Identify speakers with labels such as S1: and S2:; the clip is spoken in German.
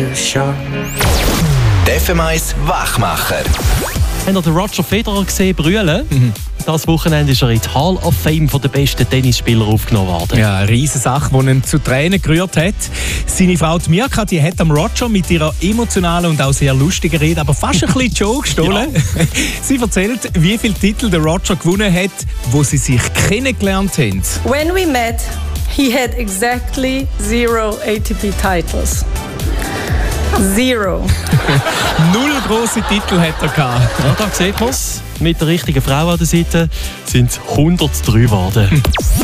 S1: Der FM1 Wachmacher.
S2: Habt ihr den Roger Federer gesehen brüllen? Das Wochenende ist er in die Hall of Fame der besten Tennisspieler aufgenommen worden.
S3: Ja, eine riesige Sache, die ihn zu Tränen gerührt hat. Seine Frau Mirka, die hat am Roger mit ihrer emotionalen und auch sehr lustigen Rede, aber fast ein bisschen Joe gestohlen. Ja. Sie erzählt, wie viele Titel der Roger gewonnen hat, wo sie sich kennengelernt haben.
S4: When we met, he had exactly 0 ATP titles. 0.
S3: 0 grosse Titel hat er gehabt.
S2: Ja, da sieht man es. Mit der richtigen Frau an der Seite sind es 103 geworden.